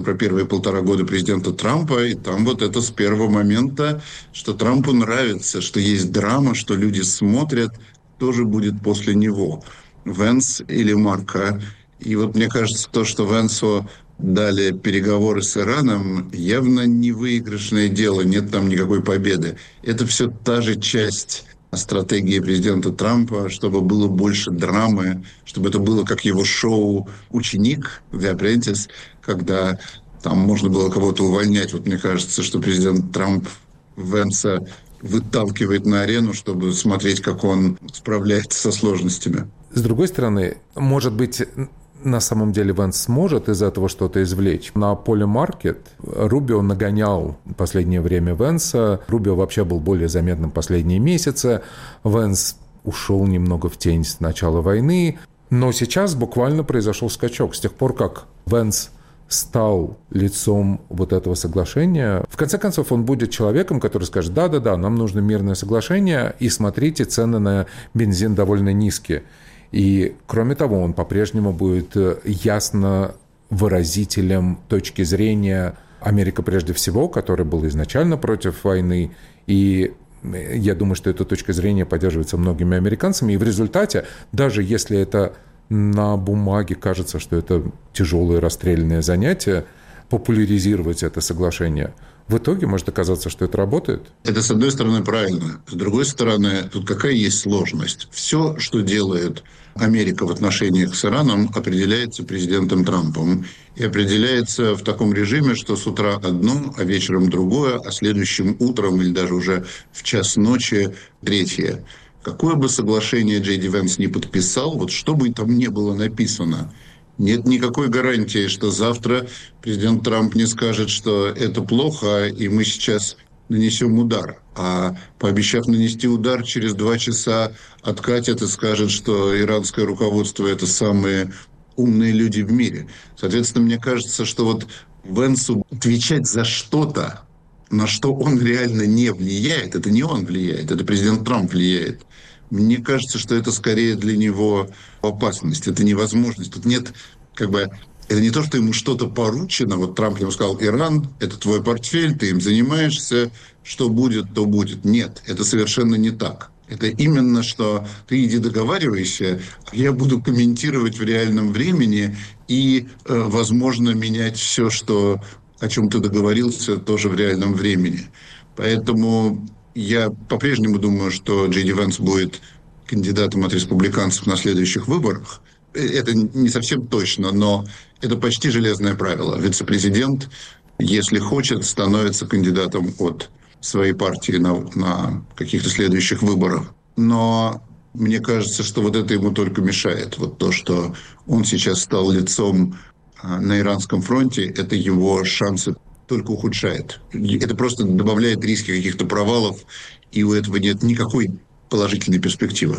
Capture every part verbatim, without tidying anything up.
про первые полтора года президента Трампа, и там вот это с первого момента, что Трампу нравится, что есть драма, что люди смотрят, кто же будет после него, Венс или Марко. И вот мне кажется, то, что Венсу дали переговоры с Ираном, явно не выигрышное дело, нет там никакой победы. Это все та же часть стратегии президента Трампа, чтобы было больше драмы, чтобы это было как его шоу «Ученик» The Apprentice, когда там можно было кого-то увольнять. Вот мне кажется, что президент Трамп Венса выталкивает на арену, чтобы смотреть, как он справляется со сложностями. С другой стороны, может быть, на самом деле Венс сможет из этого что-то извлечь. На поле маркет Рубио нагонял в последнее время Венса. Рубио вообще был более заметным последние месяцы. Венс ушел немного в тень с начала войны. Но сейчас буквально произошел скачок. С тех пор, как Венс стал лицом вот этого соглашения, в конце концов, он будет человеком, который скажет: да-да-да, нам нужно мирное соглашение, и смотрите, цены на бензин довольно низкие. И, кроме того, он по-прежнему будет ясно выразителем точки зрения Америки прежде всего, которая была изначально против войны. И я думаю, что эта точка зрения поддерживается многими американцами. И в результате, даже если это на бумаге кажется, что это тяжелое расстрельное занятие, популяризировать это соглашение, в итоге может оказаться, что это работает. Это, с одной стороны, правильно. С другой стороны, тут какая есть сложность? Все, что делает Америка в отношениях с Ираном, определяется президентом Трампом. И определяется в таком режиме, что с утра одно, а вечером другое, а следующим утром или даже уже в час ночи третье. Какое бы соглашение Джей Ди Венс не подписал, вот что бы там ни было написано, нет никакой гарантии, что завтра президент Трамп не скажет, что это плохо, и мы сейчас нанесем удар. А пообещав нанести удар, через два часа откатит и скажет, что иранское руководство – это самые умные люди в мире. Соответственно, мне кажется, что вот Венсу отвечать за что-то, на что он реально не влияет, это не он влияет, это президент Трамп влияет. Мне кажется, что это скорее для него опасность, это невозможность. Тут нет, как бы, это не то, что ему что-то поручено. Вот Трамп ему сказал: Иран, это твой портфель, ты им занимаешься, что будет, то будет. Нет, это совершенно не так. Это именно, что ты иди договаривайся, а я буду комментировать в реальном времени и, э, возможно, менять все, что, о чем ты договорился, тоже в реальном времени. Поэтому я по-прежнему думаю, что Джей Ди Венс будет кандидатом от республиканцев на следующих выборах. Это не совсем точно, но это почти железное правило. Вице-президент, если хочет, становится кандидатом от своей партии на, на каких-то следующих выборах. Но мне кажется, что вот это ему только мешает. Вот то, что он сейчас стал лицом на иранском фронте, это его шансы только ухудшает. Это просто добавляет риски каких-то провалов, и у этого нет никакой положительной перспективы.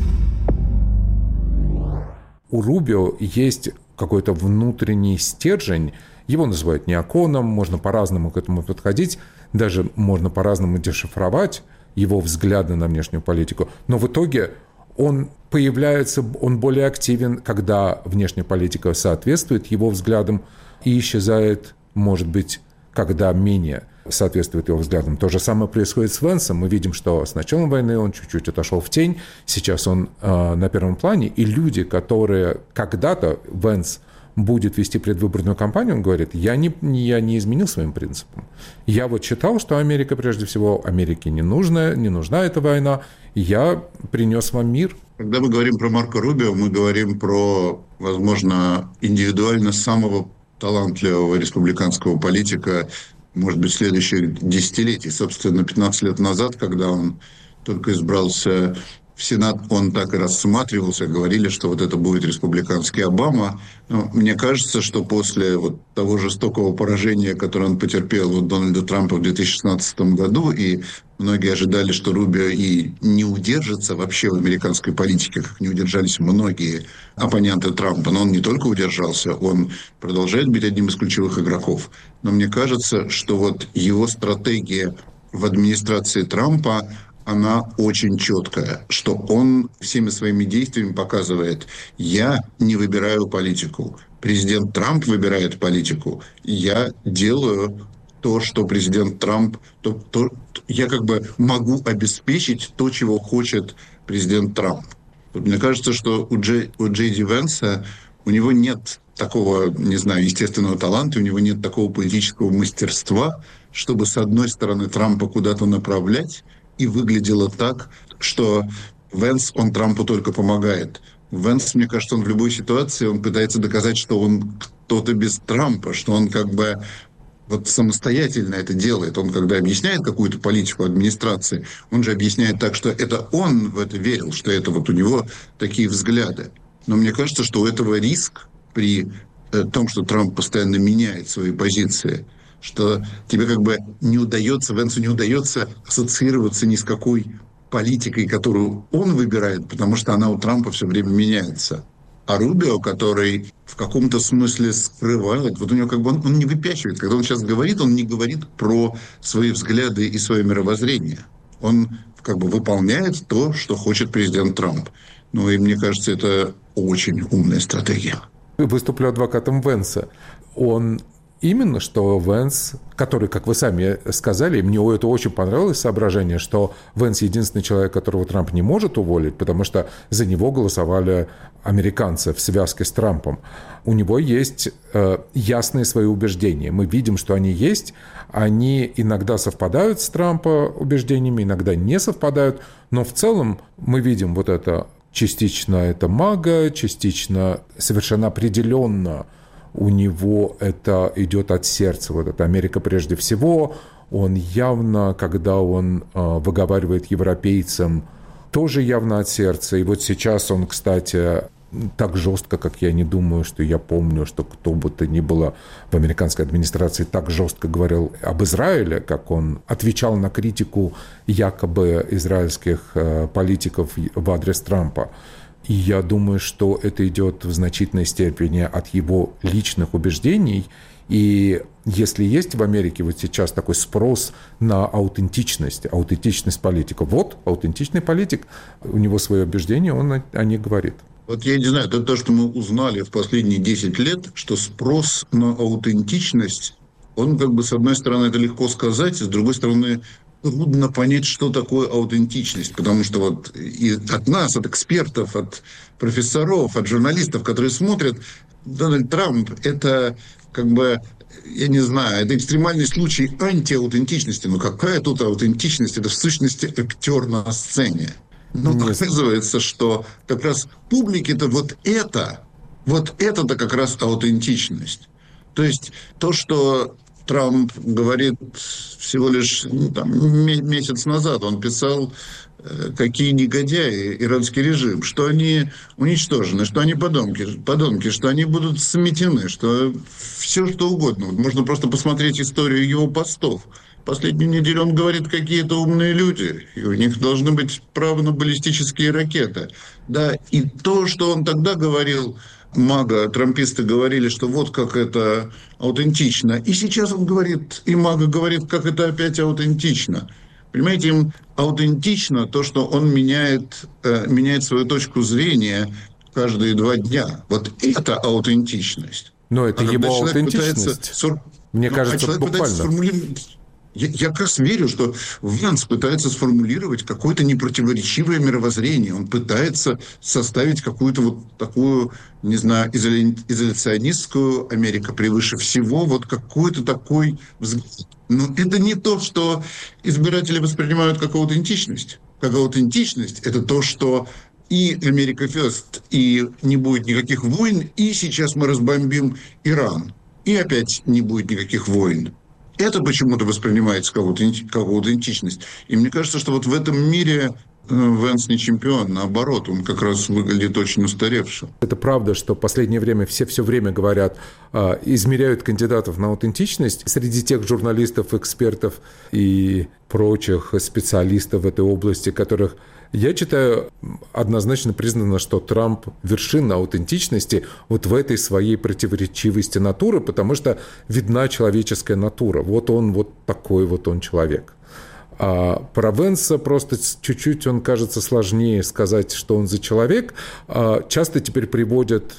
У Рубио есть какой-то внутренний стержень. Его называют неоконом, можно по-разному к этому подходить, даже можно по-разному дешифровать его взгляды на внешнюю политику. Но в итоге он появляется, он более активен, когда внешняя политика соответствует его взглядам, и исчезает, может быть, когда менее соответствует его взглядам. То же самое происходит с Венсом. Мы видим, что с началом войны он чуть-чуть отошел в тень, сейчас он э, на первом плане, и люди, которые когда-то Венс будет вести предвыборную кампанию, он говорит: я не, я не изменил своим принципам. Я вот считал, что Америка, прежде всего, Америке не нужна, не нужна эта война, и я принес вам мир. Когда мы говорим про Марко Рубио, мы говорим про, возможно, индивидуально самого талантливого республиканского политика, может быть, следующих десятилетий. Собственно, пятнадцать лет назад, когда он только избрался в Сенат, он так и рассматривался, говорили, что вот это будет республиканский Обама. Но мне кажется, что после вот того жестокого поражения, которое он потерпел от Дональда Трампа в две тысячи шестнадцатом году, и многие ожидали, что Рубио и не удержится вообще в американской политике, как не удержались многие оппоненты Трампа. Но он не только удержался, он продолжает быть одним из ключевых игроков. Но мне кажется, что вот его стратегия в администрации Трампа, она очень четкая, что он всеми своими действиями показывает: я не выбираю политику, президент Трамп выбирает политику, я делаю то, что президент Трамп... То, то, я как бы могу обеспечить то, чего хочет президент Трамп. Вот мне кажется, что у, Джей, у Джей Ди Венса у него нет такого, не знаю, естественного таланта, у него нет такого политического мастерства, чтобы, с одной стороны, Трампа куда-то направлять, и выглядело так, что Венс, он Трампу только помогает. Венс, мне кажется, он в любой ситуации, он пытается доказать, что он кто-то без Трампа, что он как бы вот самостоятельно это делает. Он, когда объясняет какую-то политику администрации, он же объясняет так, что это он в это верил, что это вот у него такие взгляды. Но мне кажется, что у этого риск при том, что Трамп постоянно меняет свои позиции, что тебе как бы не удается, Венсу не удается ассоциироваться ни с какой политикой, которую он выбирает, потому что она у Трампа все время меняется. А Рубио, который в каком-то смысле скрывает, вот у него как бы он, он не выпячивает. Когда он сейчас говорит, он не говорит про свои взгляды и свое мировоззрение. Он как бы выполняет то, что хочет президент Трамп. Ну и мне кажется, это очень умная стратегия. Выступлю адвокатом Венса. Он именно что Венс, который, как вы сами сказали, мне это очень понравилось соображение, что Венс единственный человек, которого Трамп не может уволить, потому что за него голосовали американцы в связке с Трампом. У него есть э, ясные свои убеждения. Мы видим, что они есть. Они иногда совпадают с Трампа убеждениями, иногда не совпадают. Но в целом мы видим вот это частично это мага, частично совершенно определенно у него это идет от сердца. Вот это Америка прежде всего. Он явно, когда он э, выговаривает европейцам, тоже явно от сердца. И вот сейчас он, кстати, так жестко, как я не думаю, что я помню, что кто бы то ни было в американской администрации так жестко говорил об Израиле, как он отвечал на критику якобы израильских э, политиков в адрес Трампа. И я думаю, что это идет в значительной степени от его личных убеждений. И если есть в Америке вот сейчас такой спрос на аутентичность, аутентичность политика, вот аутентичный политик, у него свои убеждения, он о них говорит. Вот я не знаю, это то, что мы узнали в последние десять лет, что спрос на аутентичность, он как бы с одной стороны это легко сказать, с другой стороны трудно понять, что такое аутентичность, потому что вот и от нас, от экспертов, от профессоров, от журналистов, которые смотрят, Дональд Трамп – это как бы, я не знаю, это экстремальный случай антиаутентичности. Но какая тут аутентичность? Это в сущности актер на сцене. Но оказывается, что как раз публике-то вот это, вот это-то как раз аутентичность. То есть то, что Трамп говорит всего лишь ну, там, месяц назад, он писал, какие негодяи иранский режим, что они уничтожены, что они подонки, подонки, что они будут сметены, что все что угодно. Вот можно просто посмотреть историю его постов. Последнюю неделю он говорит, какие-то умные люди, и у них должны быть право на баллистические ракеты. Да, и то, что он тогда говорил, мага, трамписты говорили, что вот как это аутентично. И сейчас он говорит, и мага говорит, как это опять аутентично. Понимаете, им аутентично то, что он меняет, э, меняет свою точку зрения каждые два дня. Вот это аутентичность. Но это а его аутентичность. Пытается, Мне ну, кажется, а буквально. Я, я как раз верю, что Венс пытается сформулировать какое-то непротиворечивое мировоззрение. Он пытается составить какую-то вот такую, не знаю, изоля... изоляционистскую Америка превыше всего, вот какой-то такой взгляд. Но это не то, что избиратели воспринимают как аутентичность. Как аутентичность – это то, что и Америка First, и не будет никаких войн, и сейчас мы разбомбим Иран, и опять не будет никаких войн. Это почему-то воспринимается как аутентичность. И мне кажется, что вот в этом мире Венс не чемпион, наоборот, он как раз выглядит очень устаревшим. Это правда, что в последнее время все все время говорят, измеряют кандидатов на аутентичность. Среди тех журналистов, экспертов и прочих специалистов в этой области, которых я читаю, однозначно признано, что Трамп вершина аутентичности вот в этой своей противоречивости натуры, потому что видна человеческая натура. Вот он вот такой вот он человек. А про Венса просто чуть-чуть он кажется сложнее сказать, что он за человек. А часто теперь приводят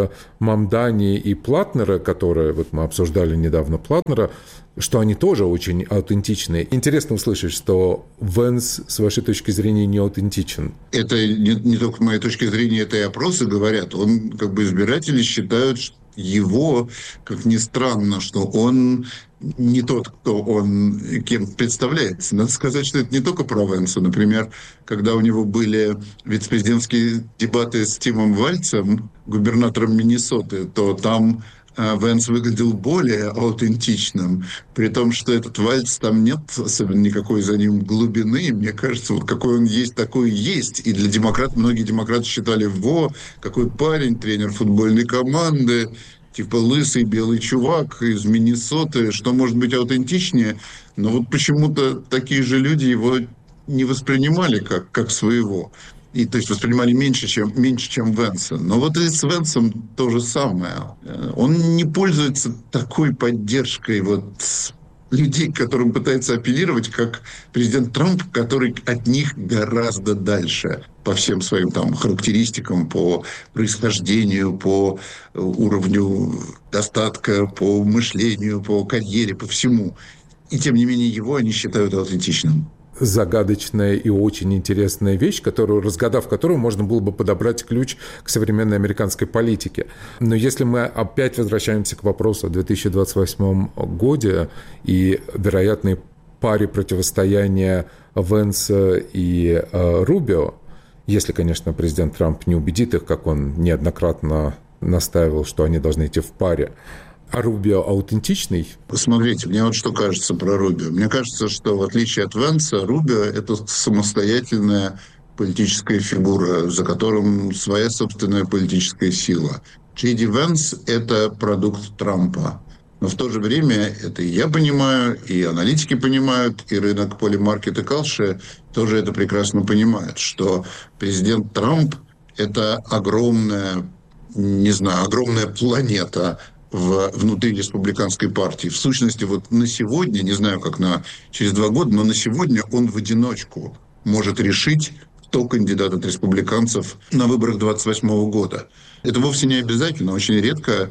Мамдани и Платнера, которые, вот мы обсуждали недавно Платнера, что они тоже очень аутентичные. Интересно услышать, что Венс, с вашей точки зрения, не аутентичен. Это не, не только моей точки зрения, это и опросы говорят. Он, как бы, избиратели считают его, как ни странно, что он не тот, кто он кем представляется. Надо сказать, что это не только про Венса. Например, когда у него были вице-президентские дебаты с Тимом Вальцем, губернатором Миннесоты, то там Венс выглядел более аутентичным, при том, что этот Вальц, там нет особенно никакой за ним глубины. Мне кажется, вот какой он есть, такой и есть. И для демократов, многие демократы считали, во, какой парень, тренер футбольной команды, типа лысый белый чувак из Миннесоты, что может быть аутентичнее. Но вот почему-то такие же люди его не воспринимали как, как своего. И, то есть, воспринимали меньше, чем, меньше, чем Венса. Но вот и с Венсом то же самое. Он не пользуется такой поддержкой вот людей, к которым пытается апеллировать, как президент Трамп, который от них гораздо дальше по всем своим там характеристикам, по происхождению, по уровню достатка, по мышлению, по карьере, по всему. И, тем не менее, его они считают аутентичным. Загадочная и очень интересная вещь, которую, разгадав которую, можно было бы подобрать ключ к современной американской политике. Но если мы опять возвращаемся к вопросу о две тысячи двадцать восьмом годе и вероятной паре противостояния Венса и э, Рубио, если, конечно, президент Трамп не убедит их, как он неоднократно настаивал, что они должны идти в паре, а Рубио аутентичный? Посмотрите, мне вот что кажется про Рубио. Мне кажется, что в отличие от Венса, Рубио – это самостоятельная политическая фигура, за которым своя собственная политическая сила. Джей Ди Венс – это продукт Трампа. Но в то же время, это и я понимаю, и аналитики понимают, и рынок полимаркет и Калши тоже это прекрасно понимают, что президент Трамп – это огромная, не знаю, огромная планета – В, внутри республиканской партии. В сущности, вот на сегодня, не знаю, как на через два года, но на сегодня он в одиночку может решить, кто кандидат от республиканцев на выборах двадцать восьмого года. Это вовсе не обязательно. Очень редко,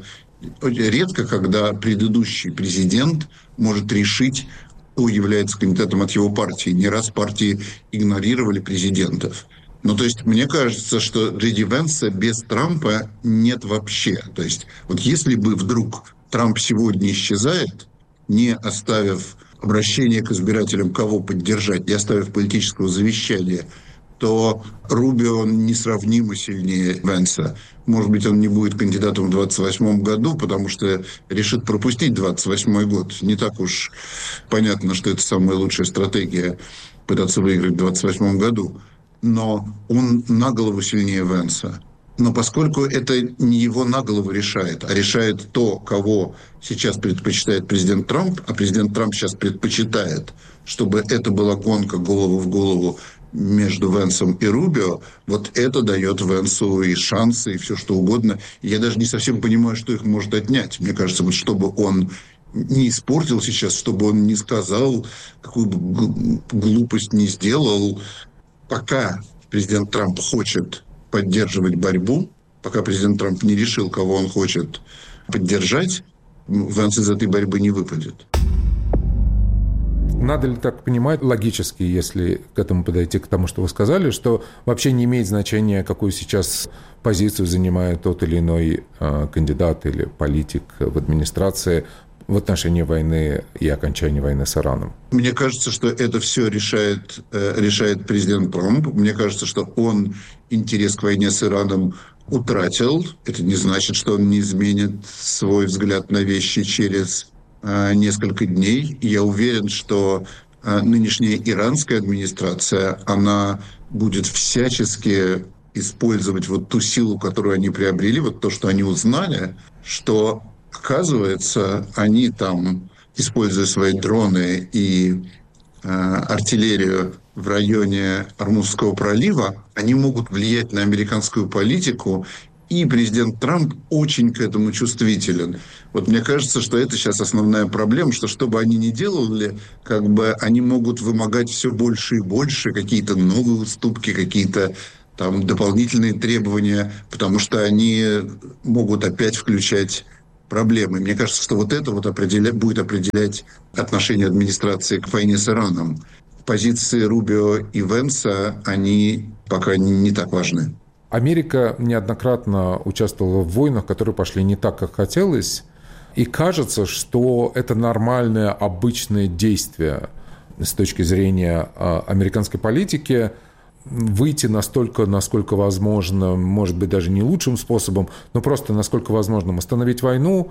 редко, когда предыдущий президент может решить, кто является кандидатом от его партии. Не раз партии игнорировали президентов. Ну, то есть, мне кажется, что Джей Ди Венса без Трампа нет вообще. То есть, вот если бы вдруг Трамп сегодня исчезает, не оставив обращение к избирателям, кого поддержать, не оставив политического завещания, то Рубио он несравнимо сильнее Венса. Может быть, он не будет кандидатом в двадцать восьмом году, потому что решит пропустить двадцать восьмой год. Не так уж понятно, что это самая лучшая стратегия пытаться выиграть в двадцать восьмом году. Но он на голову сильнее Венса. Но поскольку это не его на голову решает, а решает то, кого сейчас предпочитает президент Трамп, а президент Трамп сейчас предпочитает, чтобы это была гонка голову в голову между Венсом и Рубио, вот это дает Венсу и шансы, и все что угодно. И я даже не совсем понимаю, что их может отнять. Мне кажется, вот чтобы он не испортил сейчас, чтобы он не сказал, какую бы глупость не сделал. Пока президент Трамп хочет поддерживать борьбу, пока президент Трамп не решил, кого он хочет поддержать, Венс из этой борьбы не выпадет. Надо ли так понимать логически, если к этому подойти, к тому, что вы сказали, что вообще не имеет значения, какую сейчас позицию занимает тот или иной э, кандидат или политик в администрации в отношении войны и окончания войны с Ираном? Мне кажется, что это все решает, э, решает президент Трамп. Мне кажется, что он интерес к войне с Ираном утратил. Это не значит, что он не изменит свой взгляд на вещи через э, несколько дней. Я уверен, что э, нынешняя иранская администрация, она будет всячески использовать вот ту силу, которую они приобрели, вот то, что они узнали, что, оказывается, они там, используя свои дроны и э, артиллерию в районе Ормузского пролива, они могут влиять на американскую политику И президент Трамп очень к этому чувствителен. Вот мне кажется, что это сейчас основная проблема, что что бы они ни делали, как бы они могут вымогать все больше и больше, какие-то новые уступки, какие-то там дополнительные требования, потому что они могут опять включать проблемы. Мне кажется, что вот это вот определя... будет определять отношение администрации к войне с Ираном. Позиции Рубио и Венса, они пока не, не так важны. Америка неоднократно участвовала в войнах, которые пошли не так, как хотелось. И кажется, что это нормальное, обычное действие с точки зрения американской политики. Выйти настолько, насколько возможно, может быть, даже не лучшим способом, но просто насколько возможно остановить войну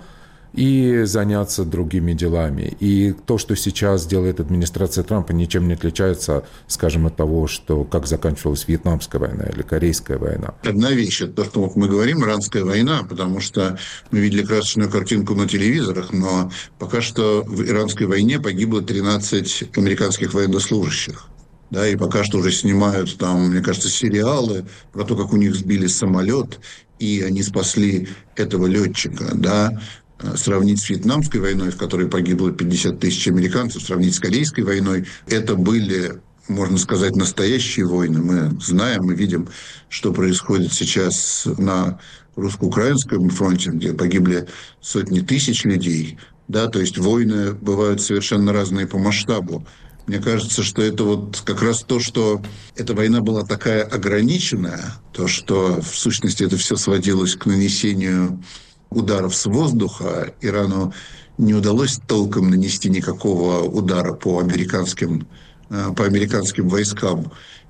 и заняться другими делами. И то, что сейчас делает администрация Трампа, ничем не отличается, скажем, от того, что как заканчивалась Вьетнамская война или Корейская война. Одна вещь, это то, что мы говорим, иранская война, потому что мы видели красочную картинку на телевизорах, но пока что в иранской войне погибло тринадцать американских военнослужащих. Да, и пока что уже снимают там, мне кажется, сериалы про то, как у них сбили самолет, и они спасли этого летчика, да. Сравнить с Вьетнамской войной, в которой погибло пятьдесят тысяч американцев, сравнить с Корейской войной, это были, можно сказать, настоящие войны. Мы знаем, мы видим, что происходит сейчас на русско-украинском фронте, где погибли сотни тысяч людей. Да, то есть войны бывают совершенно разные по масштабу. Мне кажется, что это вот как раз то, что эта война была такая ограниченная, то, что в сущности это все сводилось к нанесению ударов с воздуха. Ирану не удалось толком нанести никакого удара по американским, по американским войскам.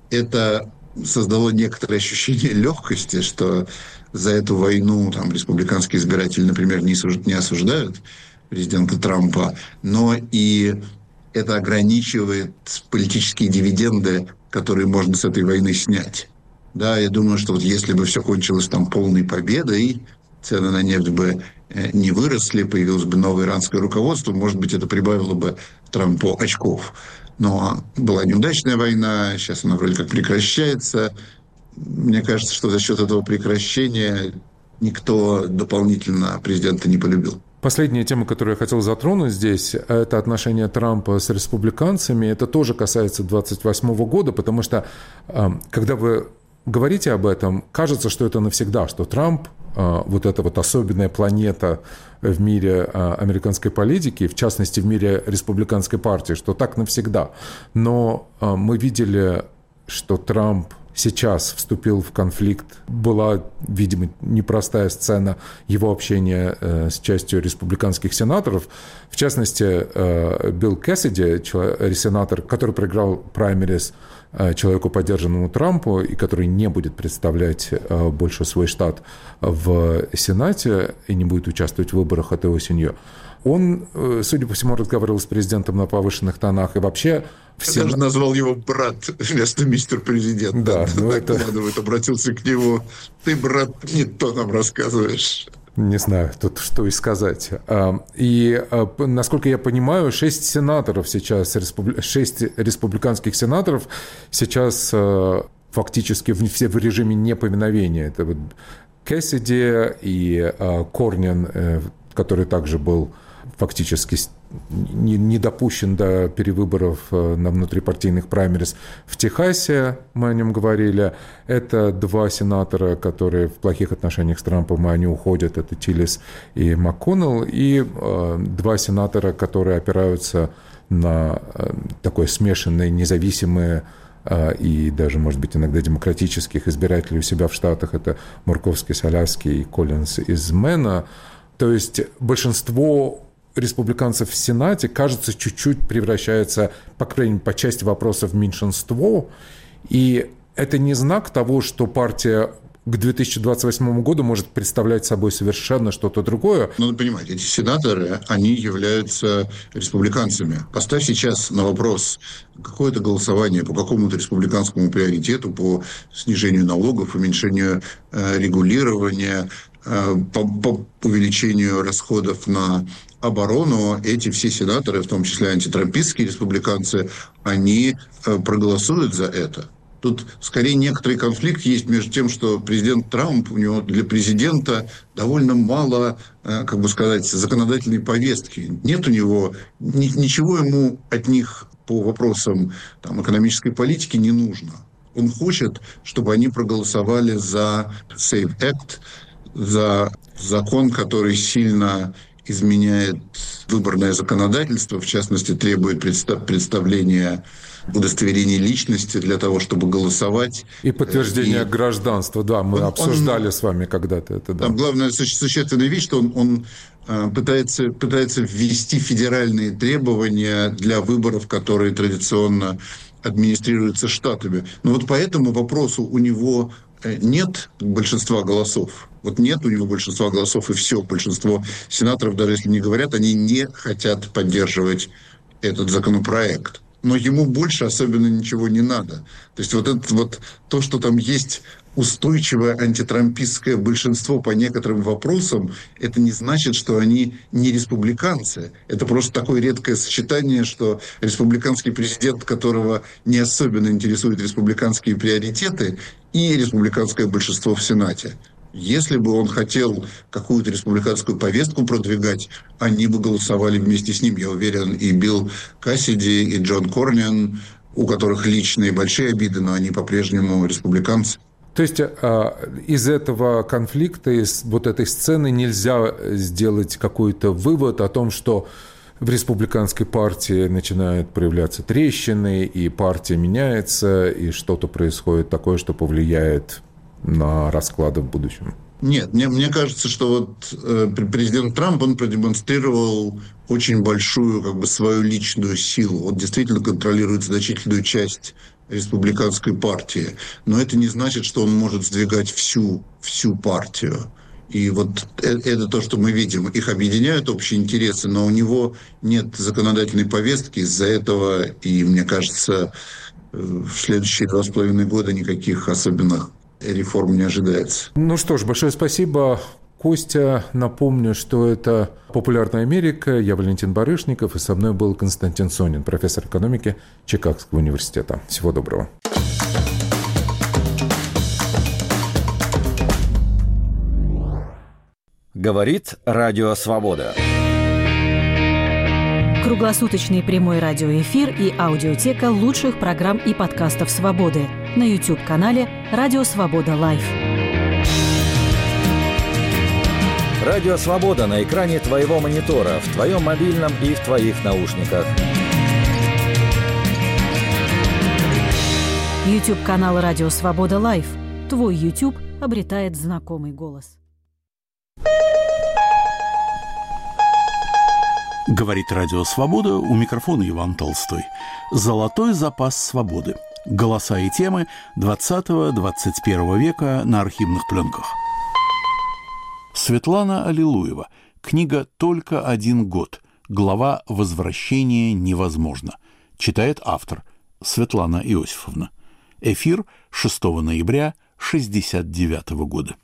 Это создало некоторое ощущение легкости, что за эту войну там, республиканские избиратели, например, не осуждают президента Трампа, но и это ограничивает политические дивиденды, которые можно с этой войны снять. Да, я думаю, что вот если бы все кончилось там полной победой, цены на нефть бы не выросли, появилось бы новое иранское руководство, может быть, это прибавило бы Трампу очков. Но была неудачная война, сейчас она вроде как прекращается. Мне кажется, что за счет этого прекращения никто дополнительно президента не полюбил. Последняя тема, которую я хотел затронуть здесь, это отношения Трампа с республиканцами. Это тоже касается двадцать восьмого года, потому что, когда вы говорите об этом, кажется, что это навсегда, что Трамп, вот эта вот особенная планета в мире американской политики, в частности, в мире республиканской партии, что так навсегда. Но мы видели, что Трамп сейчас вступил в конфликт. Была, видимо, непростая сцена его общения с частью республиканских сенаторов. В частности, Билл Кэссиди, сенатор, который проиграл праймерис человеку, поддержанному Трампу, и который не будет представлять больше свой штат в Сенате и не будет участвовать в выборах этой осенью. Он, судя по всему, разговаривал с президентом на повышенных тонах. И вообще... Все... Я даже назвал его брат вместо мистер президент. Да, ну это... обратился к нему. Ты, брат, не то нам рассказываешь. Не знаю, тут что и сказать. И, насколько я понимаю, шесть сенаторов сейчас, шесть республиканских сенаторов сейчас фактически все в режиме неповиновения. Это вот Кэссиди и Корнин, который также был фактически не, не допущен до перевыборов на внутрипартийных праймерис в Техасе, мы о нем говорили. Это два сенатора, которые в плохих отношениях с Трампом, и они уходят, это Тиллис и МакКоннелл, и э, два сенатора, которые опираются на э, такое смешанное, независимое э, и даже, может быть, иногда демократических избирателей у себя в Штатах. Это Мурковский, Салявский и Коллинс из Мэна. То есть большинство республиканцев в Сенате, кажется, чуть-чуть превращается, по крайней мере, по части вопросов в меньшинство. И это не знак того, что партия к две тысячи двадцать восьмому году может представлять собой совершенно что-то другое. Ну, надо понимать, эти сенаторы, они являются республиканцами. Поставь сейчас на вопрос какое-то голосование по какому-то республиканскому приоритету, по снижению налогов, уменьшению э, регулирования, э, по, по увеличению расходов на оборону. Эти все сенаторы, в том числе антитрампистские республиканцы, они э, проголосуют за это. Тут скорее некоторый конфликт есть между тем, что президент Трамп, у него для президента довольно мало, как бы сказать, законодательной повестки. Нет у него, ни, ничего ему от них по вопросам там, экономической политики не нужно. Он хочет, чтобы они проголосовали за Safe Act, за закон, который сильно изменяет выборное законодательство, в частности, требует представления удостоверения личности для того, чтобы голосовать. И подтверждение и гражданства, да, мы он, обсуждали он, с вами когда-то это. Да. Там главная существенная вещь, что он, он э, пытается, пытается ввести федеральные требования для выборов, которые традиционно администрируются штатами. Но вот по этому вопросу у него нет большинства голосов. Вот нет у него большинства голосов, и все. Большинство сенаторов, даже если не говорят, они не хотят поддерживать этот законопроект. Но ему больше особенно ничего не надо. То есть вот это вот то, что там есть устойчивое антитрампистское большинство по некоторым вопросам, это не значит, что они не республиканцы. Это просто такое редкое сочетание, что республиканский президент, которого не особенно интересуют республиканские приоритеты, и республиканское большинство в Сенате. Если бы он хотел какую-то республиканскую повестку продвигать, они бы голосовали вместе с ним. Я уверен, и Билл Кассиди, и Джон Корнин, у которых личные большие обиды, но они по-прежнему республиканцы. То есть из этого конфликта, из вот этой сцены нельзя сделать какой-то вывод о том, что в республиканской партии начинают проявляться трещины, и партия меняется, и что-то происходит такое, что повлияет на расклады в будущем? Нет, мне, мне кажется, что вот э, президент Трамп, он продемонстрировал очень большую как бы свою личную силу. Он действительно контролирует значительную часть республиканской партии. Но это не значит, что он может сдвигать всю, всю партию. И вот это, это то, что мы видим. Их объединяют общие интересы, но у него нет законодательной повестки. Из-за этого, и мне кажется, в следующие два с половиной года никаких особенных реформ не ожидается. Ну что ж, большое спасибо, Костя. Напомню, что это «Популярная Америка». Я Валентин Барышников, и со мной был Константин Сонин, профессор экономики Чикагского университета. Всего доброго. Говорит Радио Свобода. Круглосуточный прямой радиоэфир и аудиотека лучших программ и подкастов «Свободы» на YouTube-канале «Радио Свобода Лайв». Радио Свобода на экране твоего монитора, в твоем мобильном и в твоих наушниках. YouTube-канал «Радио Свобода Лайв». Твой YouTube обретает знакомый голос. Говорит Радио Свобода, у микрофона Иван Толстой. Золотой запас свободы. Голоса и темы двадцатого-двадцать первого века на архивных пленках. Светлана Аллилуева. Книга «Только один год». Глава «Возвращение невозможно». Читает автор Светлана Иосифовна. Эфир шестого ноября шестьдесят девятого года.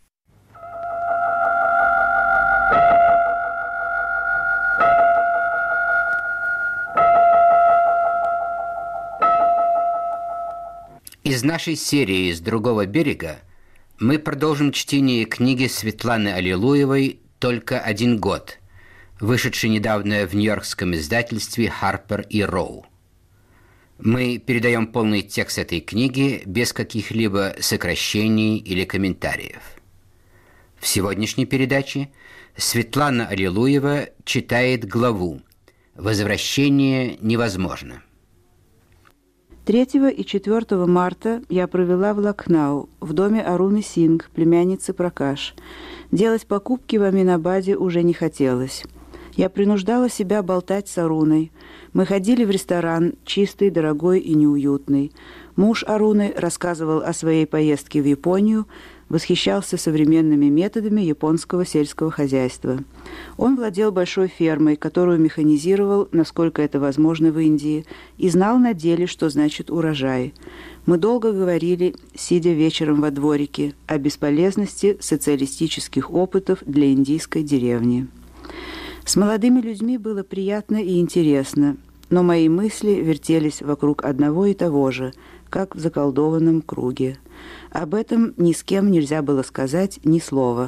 Из нашей серии «С другого берега» мы продолжим чтение книги Светланы Аллилуевой «Только один год», вышедшей недавно в нью-йоркском издательстве Harper и Row. Мы передаем полный текст этой книги без каких-либо сокращений или комментариев. В сегодняшней передаче Светлана Аллилуева читает главу «Возвращение невозможно». третьего и четвёртого марта я провела в Лакхнау, в доме Аруны Сингх, племянницы Пракаш. Делать покупки в Аминабаде уже не хотелось. Я принуждала себя болтать с Аруной. Мы ходили в ресторан, чистый, дорогой и неуютный. Муж Аруны рассказывал о своей поездке в Японию, восхищался современными методами японского сельского хозяйства. Он владел большой фермой, которую механизировал, насколько это возможно в Индии, и знал на деле, что значит урожай. Мы долго говорили, сидя вечером во дворике, о бесполезности социалистических опытов для индийской деревни. С молодыми людьми было приятно и интересно, но мои мысли вертелись вокруг одного и того же – как в заколдованном круге. Об этом ни с кем нельзя было сказать ни слова.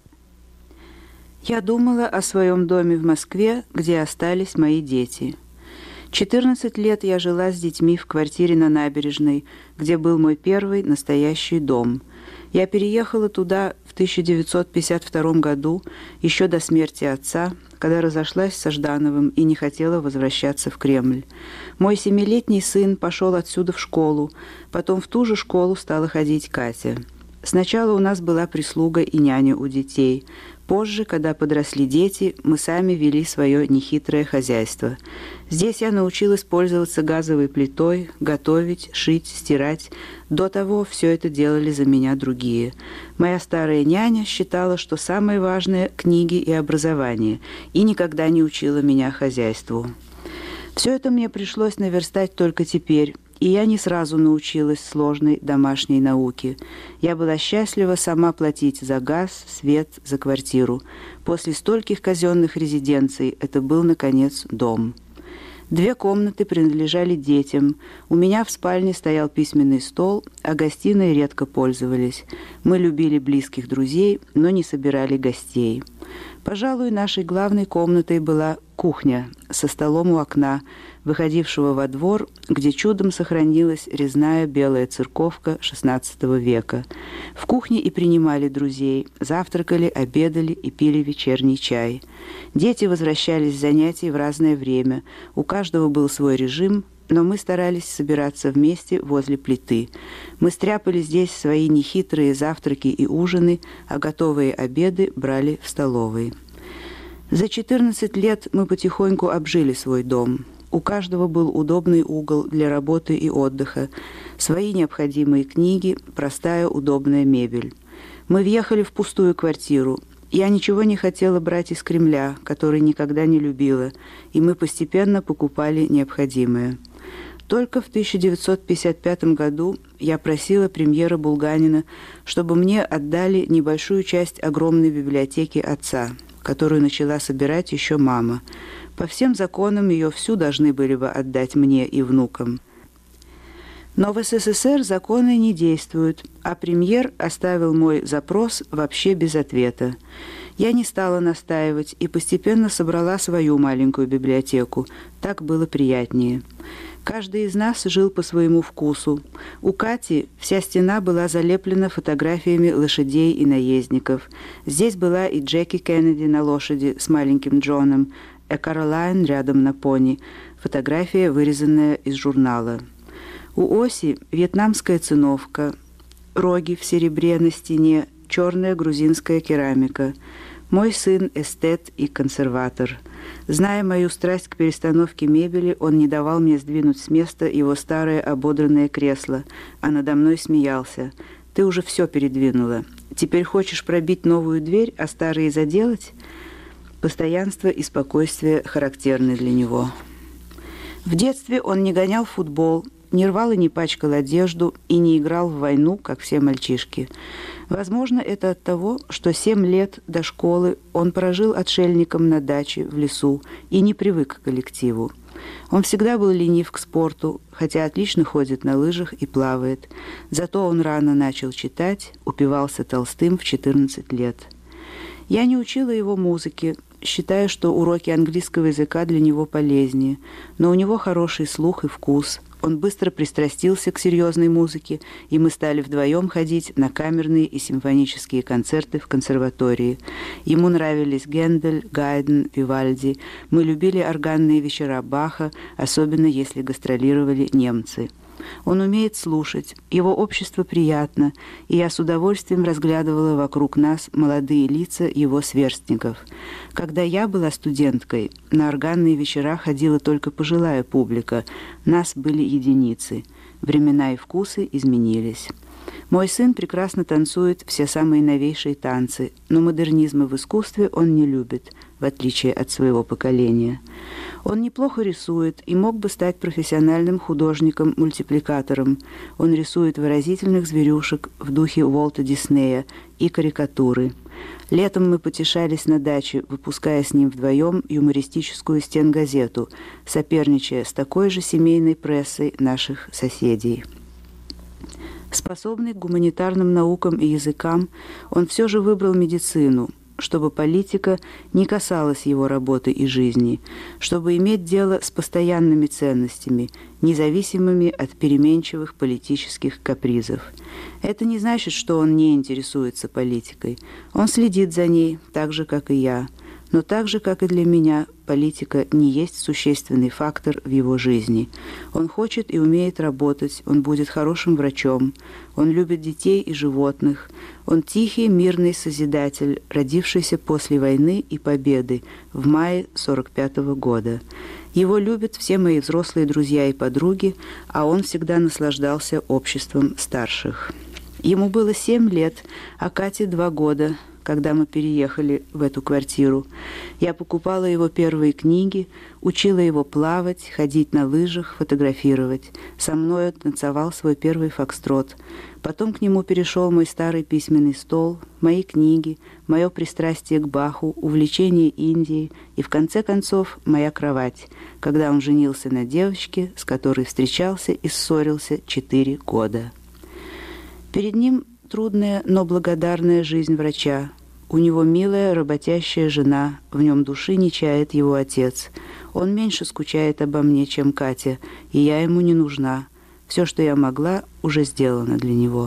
Я думала о своем доме в Москве, где остались мои дети. четырнадцать лет я жила с детьми в квартире на Набережной, где был мой первый настоящий дом. Я переехала туда в тысяча девятьсот пятьдесят втором году, еще до смерти отца, когда разошлась со Ждановым и не хотела возвращаться в Кремль. Мой семилетний сын пошел отсюда в школу, потом в ту же школу стала ходить Катя. Сначала у нас была прислуга и няня у детей. Позже, когда подросли дети, мы сами вели свое нехитрое хозяйство. Здесь я научилась пользоваться газовой плитой, готовить, шить, стирать. До того все это делали за меня другие. Моя старая няня считала, что самое важное – книги и образование, и никогда не учила меня хозяйству. Все это мне пришлось наверстать только теперь, и я не сразу научилась сложной домашней науке. Я была счастлива сама платить за газ, свет, за квартиру. После стольких казенных резиденций это был, наконец, дом. Две комнаты принадлежали детям. У меня в спальне стоял письменный стол, а гостиной редко пользовались. Мы любили близких друзей, но не собирали гостей. Пожалуй, нашей главной комнатой была кухня со столом у окна, выходившего во двор, где чудом сохранилась резная белая церковка шестнадцатого века. В кухне и принимали друзей, завтракали, обедали и пили вечерний чай. Дети возвращались с занятий в разное время, у каждого был свой режим, но мы старались собираться вместе возле плиты. Мы стряпали здесь свои нехитрые завтраки и ужины, а готовые обеды брали в столовой. За четырнадцать лет мы потихоньку обжили свой дом. У каждого был удобный угол для работы и отдыха, свои необходимые книги, простая удобная мебель. Мы въехали в пустую квартиру. Я ничего не хотела брать из Кремля, который никогда не любила, и мы постепенно покупали необходимое. Только в тысяча девятьсот пятьдесят пятом году я просила премьера Булганина, чтобы мне отдали небольшую часть огромной библиотеки отца, которую начала собирать еще мама. По всем законам ее всю должны были бы отдать мне и внукам. Но в СССР законы не действуют, а премьер оставил мой запрос вообще без ответа. Я не стала настаивать и постепенно собрала свою маленькую библиотеку. Так было приятнее. Каждый из нас жил по своему вкусу. У Кати вся стена была залеплена фотографиями лошадей и наездников. Здесь была и Джеки Кеннеди на лошади с маленьким Джоном, а Каролайн рядом на пони, фотография, вырезанная из журнала. У Оси вьетнамская циновка, роги в серебре на стене, черная грузинская керамика. Мой сын – эстет и консерватор. Зная мою страсть к перестановке мебели, он не давал мне сдвинуть с места его старое ободранное кресло, а надо мной смеялся. «Ты уже все передвинула. Теперь хочешь пробить новую дверь, а старые заделать?» Постоянство и спокойствие характерны для него. В детстве он не гонял в футбол, не рвал и не пачкал одежду и не играл в войну, как все мальчишки. Возможно, это от того, что семь лет до школы он прожил отшельником на даче в лесу и не привык к коллективу. Он всегда был ленив к спорту, хотя отлично ходит на лыжах и плавает. Зато он рано начал читать, упивался Толстым в четырнадцать лет. Я не учила его музыке, считая, что уроки английского языка для него полезнее, но у него хороший слух и вкус. Он быстро пристрастился к серьезной музыке, и мы стали вдвоем ходить на камерные и симфонические концерты в консерватории. Ему нравились Гендель, Гайден, Вивальди. Мы любили органные вечера Баха, особенно если гастролировали немцы. Он умеет слушать, его общество приятно, и я с удовольствием разглядывала вокруг нас молодые лица его сверстников. Когда я была студенткой, на органные вечера ходила только пожилая публика, нас были единицы. Времена и вкусы изменились. Мой сын прекрасно танцует все самые новейшие танцы, но модернизма в искусстве он не любит, в отличие от своего поколения. Он неплохо рисует и мог бы стать профессиональным художником-мультипликатором. Он рисует выразительных зверюшек в духе Уолта Диснея и карикатуры. Летом мы потешались на даче, выпуская с ним вдвоем юмористическую стенгазету, соперничая с такой же семейной прессой наших соседей. Способный к гуманитарным наукам и языкам, он все же выбрал медицину, чтобы политика не касалась его работы и жизни, чтобы иметь дело с постоянными ценностями, независимыми от переменчивых политических капризов. Это не значит, что он не интересуется политикой. Он следит за ней, так же, как и я. Но так же, как и для меня, политика не есть существенный фактор в его жизни. Он хочет и умеет работать, он будет хорошим врачом, он любит детей и животных, он тихий, мирный созидатель, родившийся после войны и победы в мае сорок пятого года. Его любят все мои взрослые друзья и подруги, а он всегда наслаждался обществом старших. Ему было семь лет, а Кате два года, когда мы переехали в эту квартиру. Я покупала его первые книги, учила его плавать, ходить на лыжах, фотографировать. Со мной он танцевал свой первый фокстрот. Потом к нему перешел мой старый письменный стол, мои книги, мое пристрастие к Баху, увлечение Индией и, в конце концов, моя кровать, когда он женился на девочке, с которой встречался и ссорился четыре года. Перед ним трудная, но благодарная жизнь врача. У него милая, работящая жена, в нем души не чает его отец. Он меньше скучает обо мне, чем Катя, и я ему не нужна. Все, что я могла, уже сделано для него.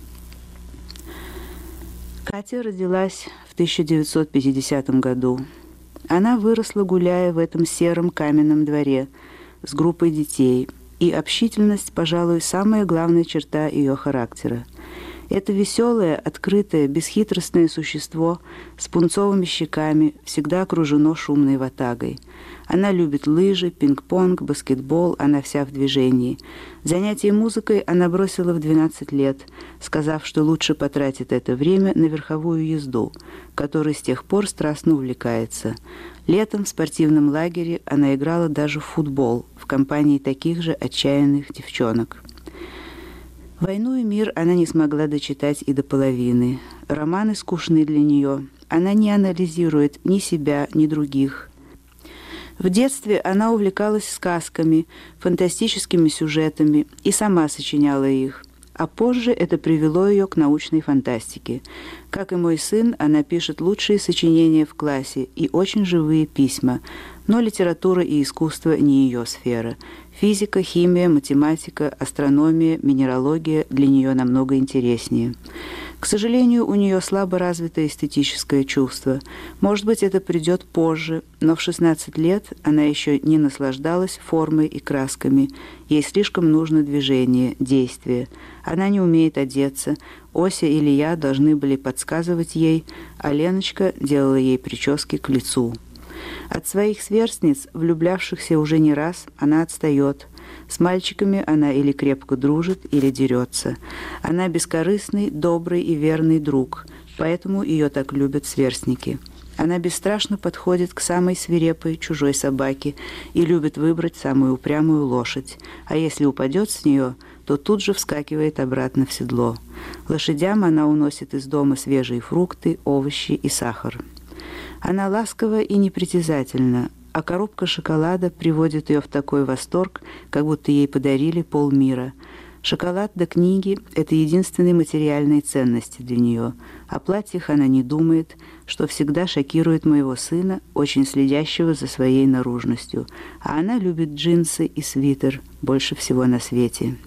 Катя родилась в тысяча девятьсот пятидесятом году. Она выросла, гуляя в этом сером каменном дворе с группой детей, и общительность, пожалуй, самая главная черта ее характера. Это веселое, открытое, бесхитростное существо с пунцовыми щеками всегда окружено шумной ватагой. Она любит лыжи, пинг-понг, баскетбол, она вся в движении. Занятия музыкой она бросила в двенадцать лет, сказав, что лучше потратит это время на верховую езду, которой с тех пор страстно увлекается. Летом в спортивном лагере она играла даже в футбол в компании таких же отчаянных девчонок. «Войну и мир» она не смогла дочитать и до половины. Романы скучны для нее. Она не анализирует ни себя, ни других. В детстве она увлекалась сказками, фантастическими сюжетами и сама сочиняла их. А позже это привело ее к научной фантастике. Как и мой сын, она пишет лучшие сочинения в классе и очень живые письма, но литература и искусство не ее сфера. Физика, химия, математика, астрономия, минералогия для нее намного интереснее. К сожалению, у нее слабо развито эстетическое чувство. Может быть, это придет позже, но в шестнадцать лет она еще не наслаждалась формой и красками. Ей слишком нужно движение, действие. Она не умеет одеться. Ося или я должны были подсказывать ей, а Леночка делала ей прически к лицу. От своих сверстниц, влюблявшихся уже не раз, она отстает. С мальчиками она или крепко дружит, или дерется. Она бескорыстный, добрый и верный друг, поэтому ее так любят сверстники. Она бесстрашно подходит к самой свирепой чужой собаке и любит выбрать самую упрямую лошадь, а если упадет с нее, то тут же вскакивает обратно в седло. Лошадям она уносит из дома свежие фрукты, овощи и сахар. Она ласкова и непритязательна, а коробка шоколада приводит ее в такой восторг, как будто ей подарили полмира. Шоколад до книги – это единственные материальные ценности для нее. О платьях она не думает, что всегда шокирует моего сына, очень следящего за своей наружностью. А она любит джинсы и свитер больше всего на свете.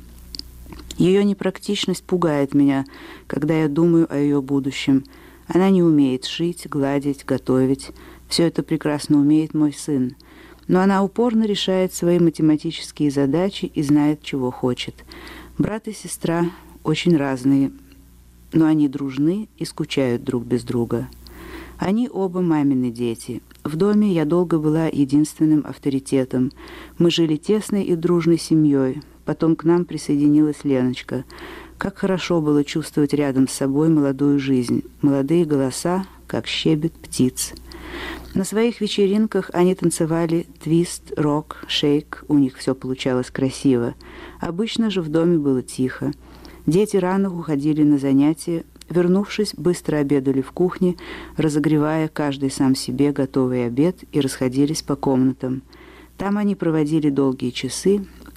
Ее непрактичность пугает меня, когда я думаю о ее будущем. Она не умеет шить, гладить, готовить. Все это прекрасно умеет мой сын. Но она упорно решает свои математические задачи и знает, чего хочет. Брат и сестра очень разные, но они дружны и скучают друг без друга. Они оба мамины дети. В доме я долго была единственным авторитетом. Мы жили тесной и дружной семьей. Потом к нам присоединилась Леночка. Как хорошо было чувствовать рядом с собой молодую жизнь, молодые голоса, как щебет птиц. На своих вечеринках они танцевали твист, рок, шейк, у них все получалось красиво. Обычно же в доме было тихо. Дети рано уходили на занятия, вернувшись, быстро обедали в кухне, разогревая каждый сам себе готовый обед и расходились по комнатам. Там они проводили долгие часы,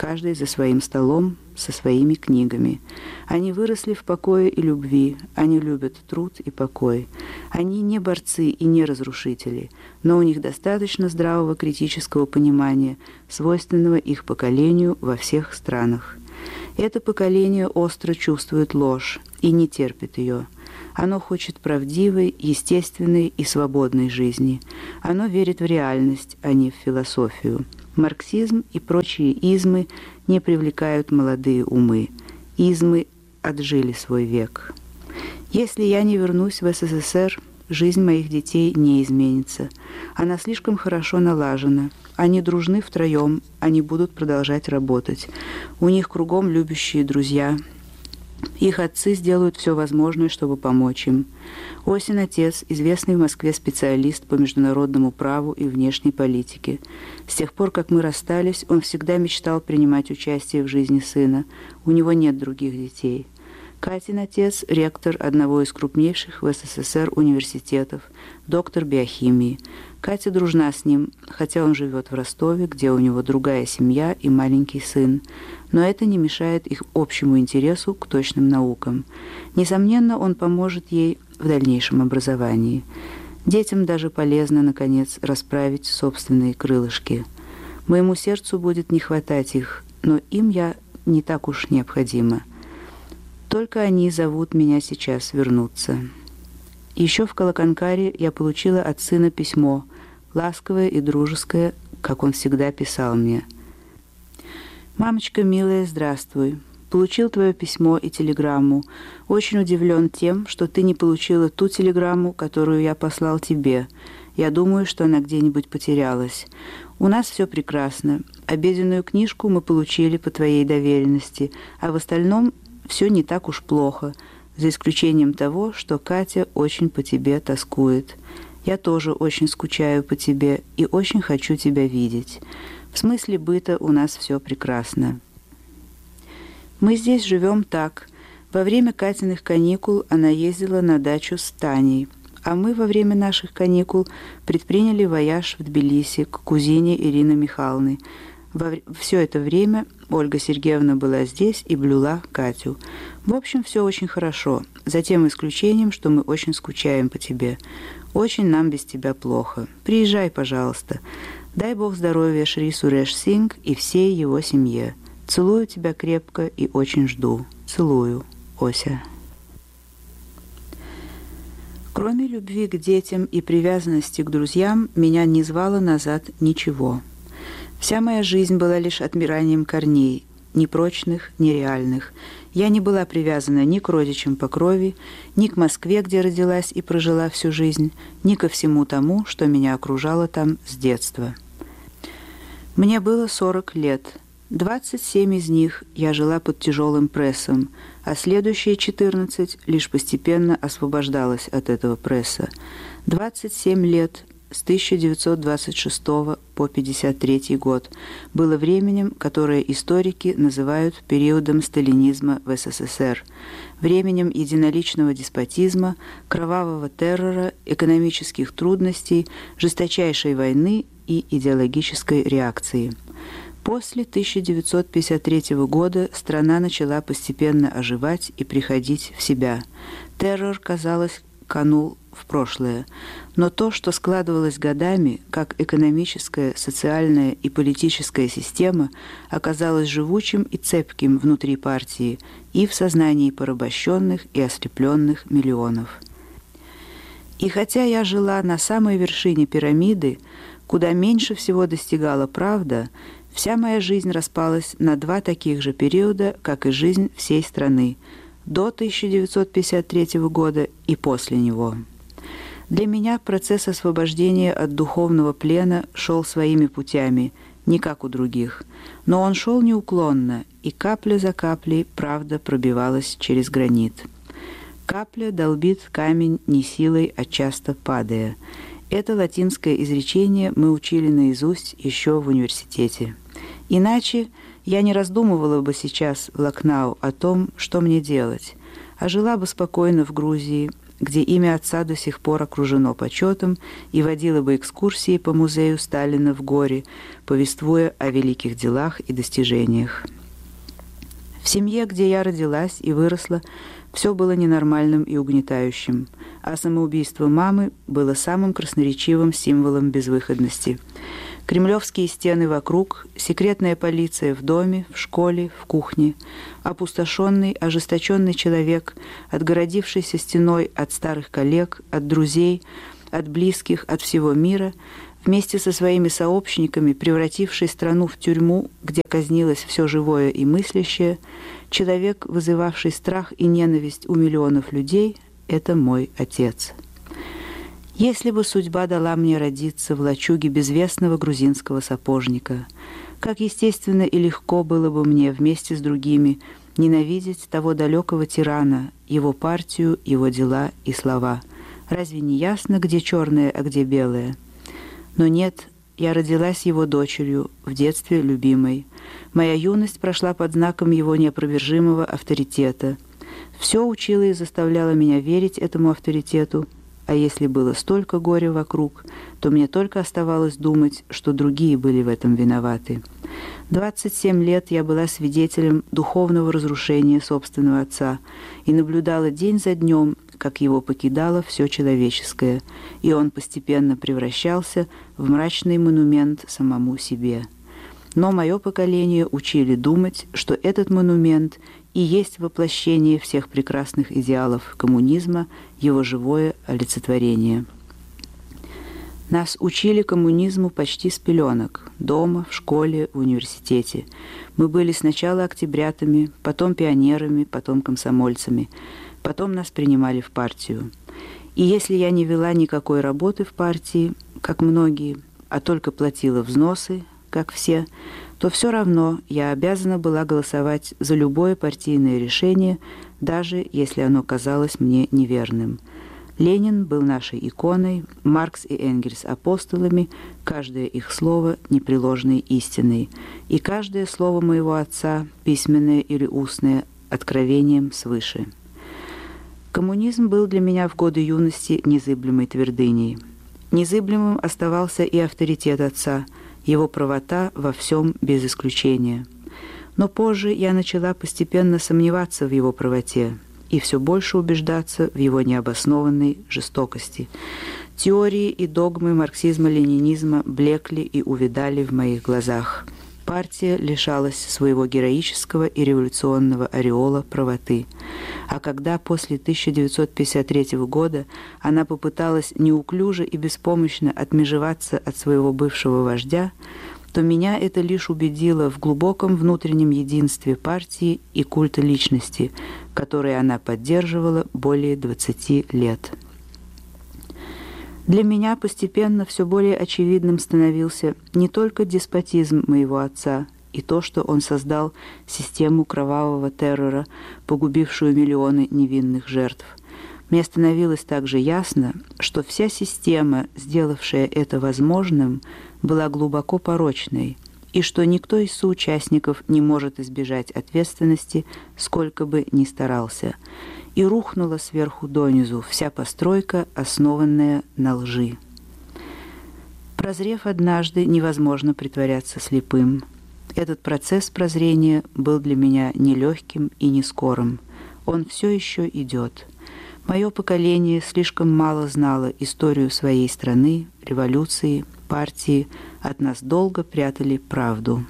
каждый за своим столом, со своими книгами. Они выросли в покое и любви, они любят труд и покой. Они не борцы и не разрушители, но у них достаточно здравого критического понимания, свойственного их поколению во всех странах. Это поколение остро чувствует ложь и не терпит ее. Оно хочет правдивой, естественной и свободной жизни. Оно верит в реальность, а не в философию. Марксизм и прочие измы не привлекают молодые умы. Измы отжили свой век. Если я не вернусь в СССР, жизнь моих детей не изменится. Она слишком хорошо налажена. Они дружны втроем, они будут продолжать работать. У них кругом любящие друзья. Их отцы сделают все возможное, чтобы помочь им. Осин отец, известный в Москве специалист по международному праву и внешней политике. С тех пор, как мы расстались, он всегда мечтал принимать участие в жизни сына. У него нет других детей. Катин отец – ректор одного из крупнейших в СССР университетов, доктор биохимии. Катя дружна с ним, хотя он живет в Ростове, где у него другая семья и маленький сын. Но это не мешает их общему интересу к точным наукам. Несомненно, он поможет ей в дальнейшем образовании. Детям даже полезно, наконец, расправить собственные крылышки. Моему сердцу будет не хватать их, но им я не так уж необходима. Только они зовут меня сейчас вернуться. Еще в Калаканкаре я получила от сына письмо, ласковое и дружеское, как он всегда писал мне. «Мамочка милая, здравствуй. Получил твое письмо и телеграмму. Очень удивлен тем, что ты не получила ту телеграмму, которую я послал тебе. Я думаю, что она где-нибудь потерялась. У нас все прекрасно. Обеденную книжку мы получили по твоей доверенности, а в остальном все не так уж плохо, за исключением того, что Катя очень по тебе тоскует. Я тоже очень скучаю по тебе и очень хочу тебя видеть. В смысле быта у нас все прекрасно. Мы здесь живем так. Во время Катиных каникул она ездила на дачу с Таней, а мы во время наших каникул предприняли вояж в Тбилиси к кузине Ирины Михайловны. Во все это время Ольга Сергеевна была здесь и блюла Катю. В общем, все очень хорошо, за тем исключением, что мы очень скучаем по тебе. Очень нам без тебя плохо. Приезжай, пожалуйста. Дай Бог здоровья Шри Суреш Сингх и всей его семье. Целую тебя крепко и очень жду. Целую. Ося». Кроме любви к детям и привязанности к друзьям, меня не звало назад ничего. Вся моя жизнь была лишь отмиранием корней, ни прочных, ни реальных. Я не была привязана ни к родичам по крови, ни к Москве, где родилась и прожила всю жизнь, ни ко всему тому, что меня окружало там с детства. Мне было сорок лет. двадцать семь из них я жила под тяжелым прессом, а следующие четырнадцать лишь постепенно освобождалась от этого пресса. двадцать семь лет с тысяча девятьсот двадцать шестого по пятьдесят третий год было временем, которое историки называют периодом сталинизма в СССР, временем единоличного деспотизма, кровавого террора, экономических трудностей, жесточайшей войны и идеологической реакции. После тысяча девятьсот пятьдесят третьего года страна начала постепенно оживать и приходить в себя. Террор, казалось, канул в прошлое. Но то, что складывалось годами, как экономическая, социальная и политическая система, оказалось живучим и цепким внутри партии и в сознании порабощенных и ослепленных миллионов. И хотя я жила на самой вершине пирамиды, куда меньше всего достигала правда, вся моя жизнь распалась на два таких же периода, как и жизнь всей страны, до тысяча девятьсот пятьдесят третьего года и после него. Для меня процесс освобождения от духовного плена шел своими путями, не как у других, но он шел неуклонно, и капля за каплей правда пробивалась через гранит. Капля долбит камень не силой, а часто падая. Это латинское изречение мы учили наизусть еще в университете. Иначе я не раздумывала бы сейчас в Лакнау о том, что мне делать, а жила бы спокойно в Грузии, где имя отца до сих пор окружено почетом, и водила бы экскурсии по музею Сталина в Горе, повествуя о великих делах и достижениях. В семье, где я родилась и выросла, все было ненормальным и угнетающим, а самоубийство мамы было самым красноречивым символом безвыходности. Кремлевские стены вокруг, секретная полиция в доме, в школе, в кухне, опустошенный, ожесточенный человек, отгородившийся стеной от старых коллег, от друзей, от близких, от всего мира, вместе со своими сообщниками, превративший страну в тюрьму, где казнилось все живое и мыслящее, человек, вызывавший страх и ненависть у миллионов людей, это мой отец. Если бы судьба дала мне родиться в лачуге безвестного грузинского сапожника, как естественно и легко было бы мне вместе с другими ненавидеть того далекого тирана, его партию, его дела и слова. Разве не ясно, где черное, а где белое? Но нет, я родилась его дочерью, в детстве любимой. Моя юность прошла под знаком его неопровержимого авторитета. Все учило и заставляло меня верить этому авторитету, а если было столько горя вокруг, то мне только оставалось думать, что другие были в этом виноваты. двадцать семь лет я была свидетелем духовного разрушения собственного отца и наблюдала день за днем, как его покидало все человеческое, и он постепенно превращался в мрачный монумент самому себе. Но мое поколение учили думать, что этот монумент и есть воплощение всех прекрасных идеалов коммунизма, его живое олицетворение. Нас учили коммунизму почти с пеленок, дома, в школе, в университете. Мы были сначала октябрятами, потом пионерами, потом комсомольцами, потом нас принимали в партию. И если я не вела никакой работы в партии, как многие, а только платила взносы, как все, то все равно я обязана была голосовать за любое партийное решение, даже если оно казалось мне неверным. Ленин был нашей иконой, Маркс и Энгельс – апостолами, каждое их слово – непреложной истиной, и каждое слово моего отца, письменное или устное, откровением свыше. Коммунизм был для меня в годы юности незыблемой твердыней. Незыблемым оставался и авторитет отца, его правота во всем без исключения. Но позже я начала постепенно сомневаться в его правоте и все больше убеждаться в его необоснованной жестокости. Теории и догмы марксизма-ленинизма блекли и увядали в моих глазах. Партия лишалась своего героического и революционного ореола правоты. А когда после тысяча девятьсот пятьдесят третьего года она попыталась неуклюже и беспомощно отмежеваться от своего бывшего вождя, то меня это лишь убедило в глубоком внутреннем единстве партии и культа личности, который она поддерживала более двадцати лет. Для меня постепенно все более очевидным становился не только деспотизм моего отца и то, что он создал систему кровавого террора, погубившую миллионы невинных жертв. Мне становилось также ясно, что вся система, сделавшая это возможным, была глубоко порочной, и что никто из соучастников не может избежать ответственности, сколько бы ни старался. И рухнула сверху донизу вся постройка, основанная на лжи. Прозрев однажды, невозможно притворяться слепым. Этот процесс прозрения был для меня нелегким и не скорым. Он все еще идет. Мое поколение слишком мало знало историю своей страны, революции, партии. От нас долго прятали правду.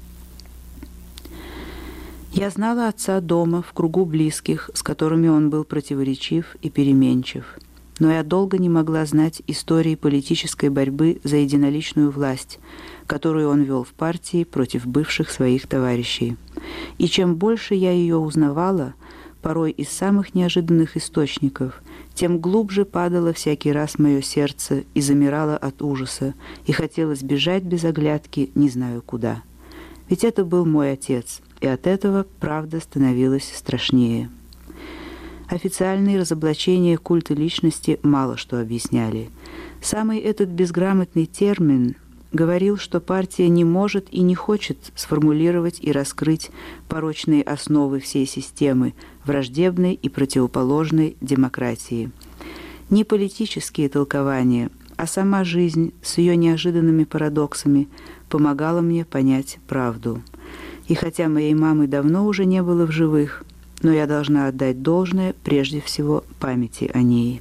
Я знала отца дома, в кругу близких, с которыми он был противоречив и переменчив. Но я долго не могла знать истории политической борьбы за единоличную власть, которую он вел в партии против бывших своих товарищей. И чем больше я ее узнавала, порой из самых неожиданных источников, тем глубже падало всякий раз мое сердце и замирало от ужаса, и хотелось бежать без оглядки, не знаю куда. Ведь это был мой отец, и от этого правда становилась страшнее. Официальные разоблачения культа личности мало что объясняли. Самый этот безграмотный термин говорил, что партия не может и не хочет сформулировать и раскрыть порочные основы всей системы, враждебной и противоположной демократии. Не политические толкования, а сама жизнь с ее неожиданными парадоксами помогала мне понять правду. И хотя моей мамы давно уже не было в живых, но я должна отдать должное прежде всего памяти о ней.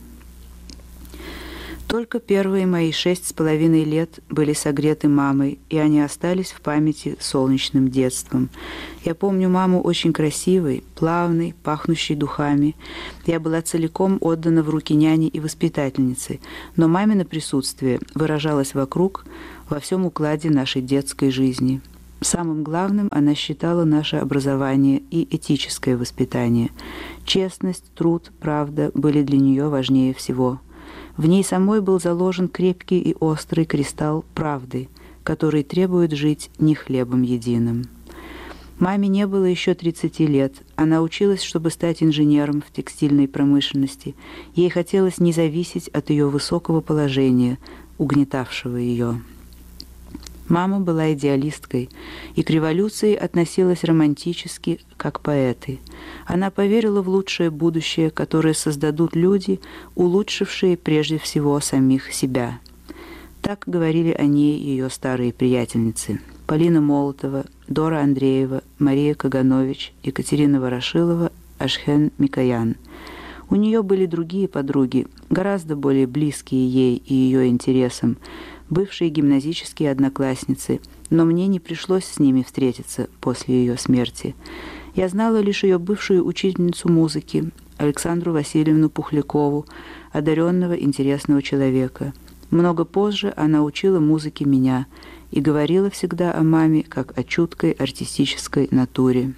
Только первые мои шесть с половиной лет были согреты мамой, и они остались в памяти солнечным детством. Я помню маму очень красивой, плавной, пахнущей духами. Я была целиком отдана в руки няни и воспитательницы, но мамино присутствие выражалось вокруг, во всем укладе нашей детской жизни. Самым главным она считала наше образование и этическое воспитание. Честность, труд, правда были для нее важнее всего. В ней самой был заложен крепкий и острый кристалл правды, который требует жить не хлебом единым. Маме не было еще тридцати лет. Она училась, чтобы стать инженером в текстильной промышленности. Ей хотелось не зависеть от ее высокого положения, угнетавшего ее. Мама была идеалисткой и к революции относилась романтически, как поэты. Она поверила в лучшее будущее, которое создадут люди, улучшившие прежде всего самих себя. Так говорили о ней ее старые приятельницы: Полина Молотова, Дора Андреева, Мария Каганович, Екатерина Ворошилова, Ашхен Микоян. У нее были другие подруги, гораздо более близкие ей и ее интересам, бывшие гимназические одноклассницы, но мне не пришлось с ними встретиться после ее смерти. Я знала лишь ее бывшую учительницу музыки, Александру Васильевну Пухлякову, одаренного, интересного человека. Много позже она учила музыке меня и говорила всегда о маме как о чуткой артистической натуре.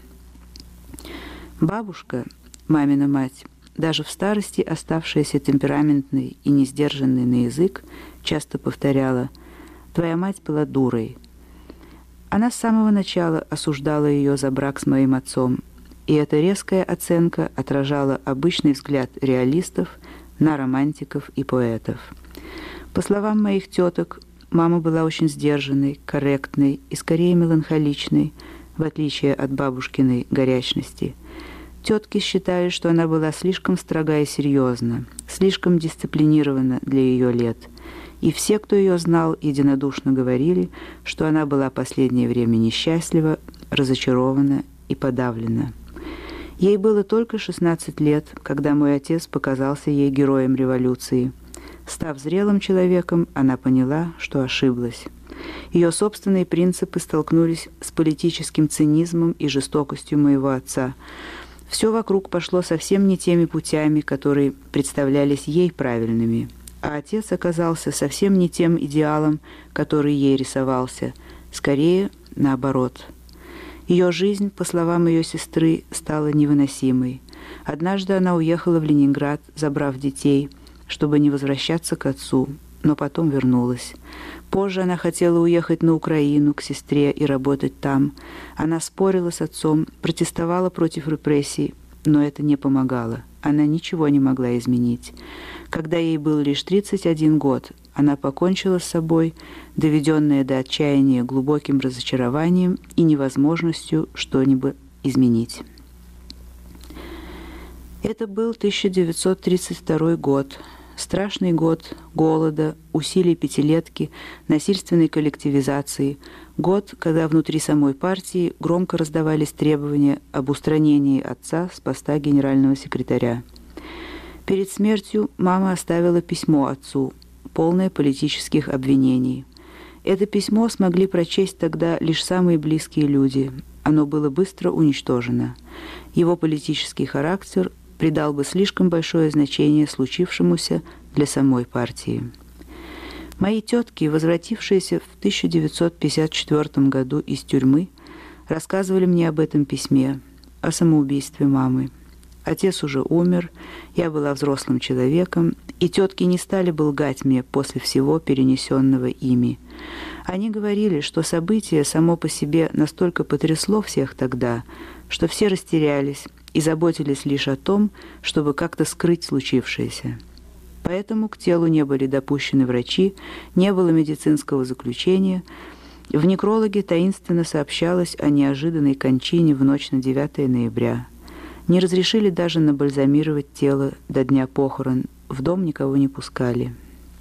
Бабушка, мамина мать, даже в старости оставшаяся темпераментной и несдержанной на язык, часто повторяла: «Твоя мать была дурой». Она с самого начала осуждала ее за брак с моим отцом, и эта резкая оценка отражала обычный взгляд реалистов на романтиков и поэтов. По словам моих теток, мама была очень сдержанной, корректной и скорее меланхоличной, в отличие от бабушкиной горячности. Тетки считали, что она была слишком строга и серьезна, слишком дисциплинирована для ее лет. И все, кто ее знал, единодушно говорили, что она была последнее время несчастлива, разочарована и подавлена. Ей было только шестнадцать лет, когда мой отец показался ей героем революции. Став зрелым человеком, она поняла, что ошиблась. Ее собственные принципы столкнулись с политическим цинизмом и жестокостью моего отца. Все вокруг пошло совсем не теми путями, которые представлялись ей правильными. А отец оказался совсем не тем идеалом, который ей рисовался, скорее наоборот. Ее жизнь, по словам ее сестры, стала невыносимой. Однажды она уехала в Ленинград, забрав детей, чтобы не возвращаться к отцу, но потом вернулась. Позже она хотела уехать на Украину к сестре и работать там. Она спорила с отцом, протестовала против репрессий, но это не помогало. Она ничего не могла изменить. Когда ей был лишь тридцать один год, она покончила с собой, доведенная до отчаяния глубоким разочарованием и невозможностью что-нибудь изменить. Это был тысяча девятьсот тридцать второй год. Страшный год голода, усилий пятилетки, насильственной коллективизации. Год, когда внутри самой партии громко раздавались требования об устранении отца с поста генерального секретаря. Перед смертью мама оставила письмо отцу, полное политических обвинений. Это письмо смогли прочесть тогда лишь самые близкие люди. Оно было быстро уничтожено. Его политический характер придал бы слишком большое значение случившемуся для самой партии. Мои тетки, возвратившиеся в тысяча девятьсот пятьдесят четвёртом году из тюрьмы, рассказывали мне об этом письме, о самоубийстве мамы. Отец уже умер, я была взрослым человеком, и тетки не стали бы лгать мне после всего перенесенного ими. Они говорили, что событие само по себе настолько потрясло всех тогда, что все растерялись и заботились лишь о том, чтобы как-то скрыть случившееся. Поэтому к телу не были допущены врачи, не было медицинского заключения. В некрологе таинственно сообщалось о неожиданной кончине в ночь на девятое ноября. Не разрешили даже набальзамировать тело до дня похорон, в дом никого не пускали.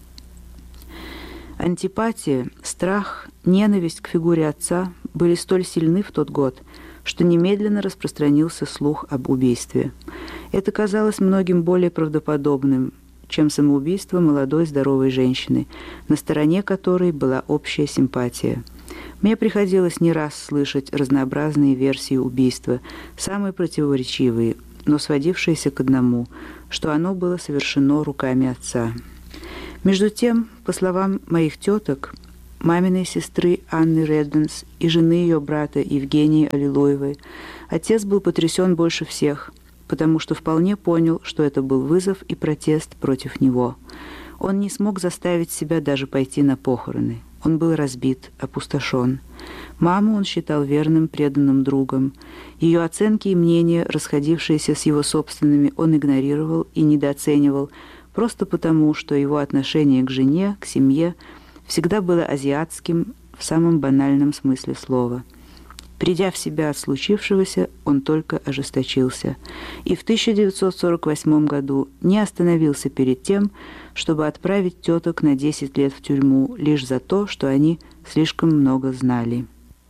Антипатия, страх, ненависть к фигуре отца были столь сильны в тот год, что немедленно распространился слух об убийстве. Это казалось многим более правдоподобным, чем самоубийство молодой здоровой женщины, на стороне которой была общая симпатия. Мне приходилось не раз слышать разнообразные версии убийства, самые противоречивые, но сводившиеся к одному, что оно было совершено руками отца. Между тем, по словам моих теток, маминой сестры Анны Редденс и жены ее брата Евгении Аллилуевой, отец был потрясен больше всех, потому что вполне понял, что это был вызов и протест против него. Он не смог заставить себя даже пойти на похороны. Он был разбит, опустошен. Маму он считал верным, преданным другом. Ее оценки и мнения, расходившиеся с его собственными, он игнорировал и недооценивал, просто потому, что его отношение к жене, к семье всегда было азиатским в самом банальном смысле слова. Придя в себя от случившегося, он только ожесточился. И в тысяча девятьсот сорок восьмом году не остановился перед тем, чтобы отправить теток на десять лет в тюрьму лишь за то, что они слишком много знали.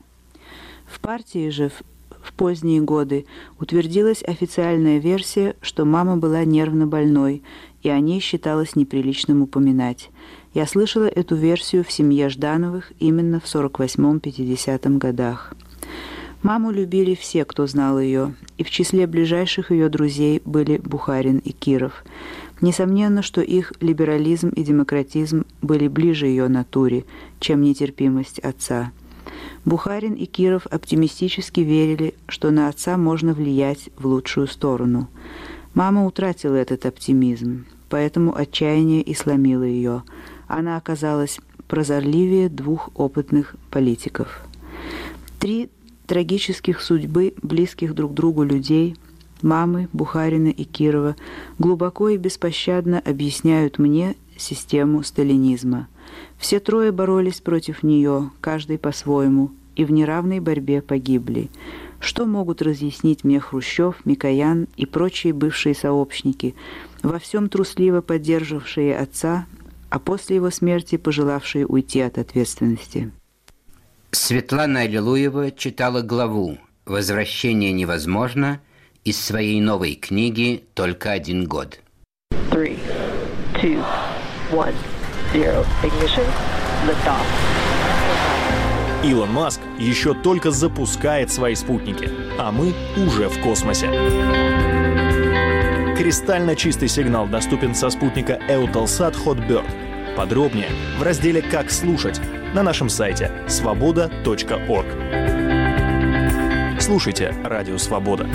В партии же в, в поздние годы утвердилась официальная версия, что мама была нервно больной, и о ней считалось неприличным упоминать. Я слышала эту версию в семье Ждановых именно в сорок восьмом-пятидесятом годах. Маму любили все, кто знал ее, и в числе ближайших ее друзей были Бухарин и Киров. Несомненно, что их либерализм и демократизм были ближе ее натуре, чем нетерпимость отца. Бухарин и Киров оптимистически верили, что на отца можно влиять в лучшую сторону. Мама утратила этот оптимизм, поэтому отчаяние и сломило ее. Она оказалась прозорливее двух опытных политиков. Три трагических судьбы близких друг другу людей, мамы, Бухарина и Кирова, глубоко и беспощадно объясняют мне систему сталинизма. Все трое боролись против нее, каждый по-своему, и в неравной борьбе погибли. Что могут разъяснить мне Хрущев, Микоян и прочие бывшие сообщники, во всем трусливо поддерживавшие отца, а после его смерти пожелавшие уйти от ответственности? Светлана Аллилуева читала главу «Возвращение невозможно» из своей новой книги «Только один год». Three, two, one, zero. Ignition. Lift off. Илон Маск еще только запускает свои спутники, а мы уже в космосе. Кристально чистый сигнал доступен со спутника Eutelsat Hotbird. Подробнее в разделе «Как слушать» на нашем сайте свобода точка орг. Слушайте Радио Свобода.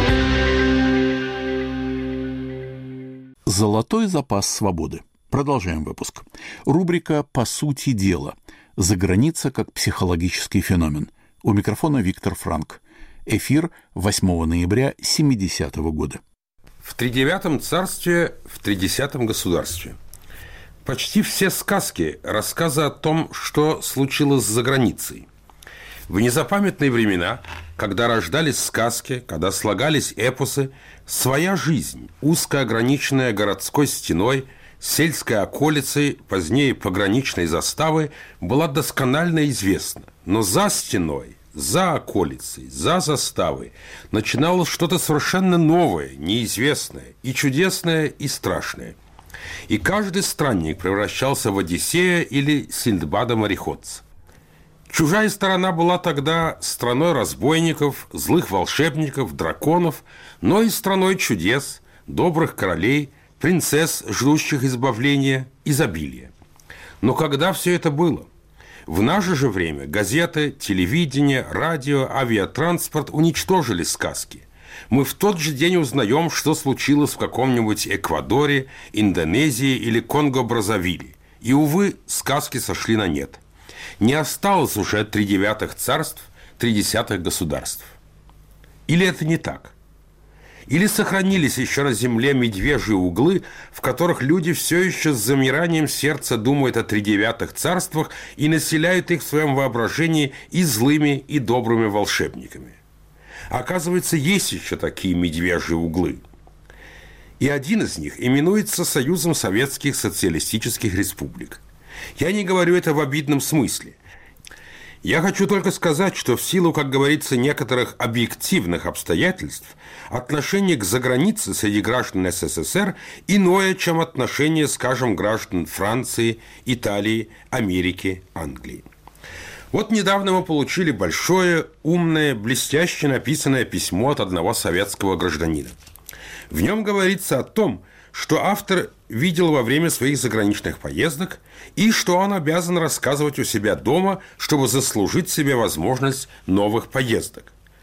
Золотой запас свободы. Продолжаем выпуск. Рубрика «По сути дела». Заграница как психологический феномен. У микрофона Виктор Франк. Эфир восьмого ноября семидесятого года. В тридевятом царстве, в тридесятом государстве. Почти все сказки – рассказы о том, что случилось за границей. В незапамятные времена, когда рождались сказки, когда слагались эпосы, своя жизнь, узко ограниченная городской стеной, сельской околицей, позднее пограничной заставой, была досконально известна. Но за стеной, за околицей, за заставой начиналось что-то совершенно новое, неизвестное, и чудесное, и страшное. И каждый странник превращался в Одиссея или Синдбада-мореходца. Чужая сторона была тогда страной разбойников, злых волшебников, драконов, но и страной чудес, добрых королей, принцесс, ждущих избавления, изобилия. Но когда все это было? В наше же время газеты, телевидение, радио, авиатранспорт уничтожили сказки. Мы в тот же день узнаем, что случилось в каком-нибудь Эквадоре, Индонезии или Конго-Бразавиле. И, увы, сказки сошли на нет. Не осталось уже тридевятых царств, тридесятых государств. Или это не так? Или сохранились еще на земле медвежьи углы, в которых люди все еще с замиранием сердца думают о тридевятых царствах и населяют их в своем воображении и злыми, и добрыми волшебниками? Оказывается, есть еще такие медвежьи углы. И один из них именуется Союзом Советских Социалистических Республик. Я не говорю это в обидном смысле. Я хочу только сказать, что в силу, как говорится, некоторых объективных обстоятельств, отношение к загранице среди граждан СССР иное, чем отношение, скажем, граждан Франции, Италии, Америки, Англии. Вот недавно мы получили большое, умное, блестяще написанное письмо от одного советского гражданина. В нем говорится о том, что автор видел во время своих заграничных поездок и что он обязан рассказывать у себя дома, чтобы заслужить себе возможность новых поездок.